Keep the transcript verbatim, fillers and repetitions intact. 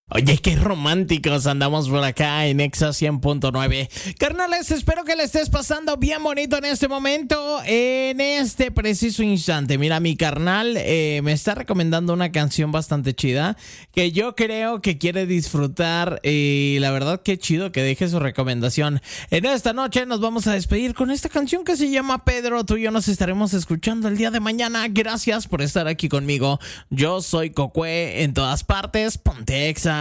Oye, qué románticos andamos por acá en Exa cien punto nueve. Carnales, espero que le estés pasando bien bonito en este momento, en este preciso instante. Mira, mi carnal eh, me está recomendando una canción bastante chida que yo creo que quiere disfrutar y la verdad qué chido que deje su recomendación. En esta noche nos vamos a despedir con esta canción que se llama Pedro. Tú y yo nos estaremos escuchando el día de mañana. Gracias por estar aquí conmigo. Yo soy Cocue en todas partes. Ponte Exa.